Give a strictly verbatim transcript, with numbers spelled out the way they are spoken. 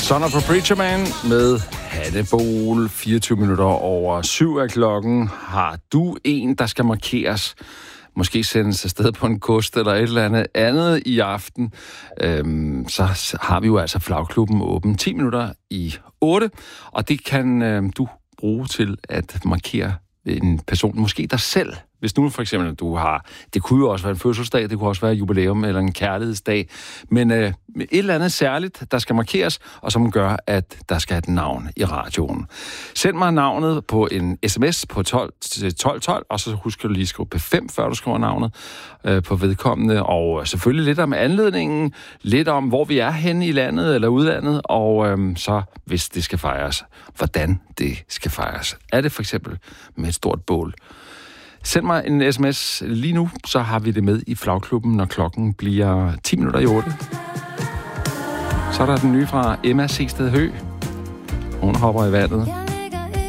Son of a Preacher Man med Hannibal. fireogtyve minutter over syv af klokken. Har du en, der skal markeres? Måske sendes afsted på en kost eller et eller andet andet i aften. Øhm, så har vi jo altså Flagklubben åben ti minutter i otte. Og det kan øhm, du bruge til at markere en person, måske dig selv. Hvis nu for eksempel du har, det kunne jo også være en fødselsdag, det kunne også være et jubilæum eller en kærlighedsdag, men øh, et eller andet særligt, der skal markeres, og som gør, at der skal et navn i radioen. Send mig navnet på en sms på tolv tolv tolv, og så husk du lige at skrive P fem, før du skriver navnet øh, på vedkommende, og selvfølgelig lidt om anledningen, lidt om, hvor vi er henne i landet eller udlandet, og øh, så, hvis det skal fejres, hvordan det skal fejres. Er det for eksempel med et stort bål? Send mig en sms lige nu, så har vi det med i Flagklubben, når klokken bliver ti minutter i otte. Så er der den nye fra Emma Seested Høgh. Hun hopper i vandet.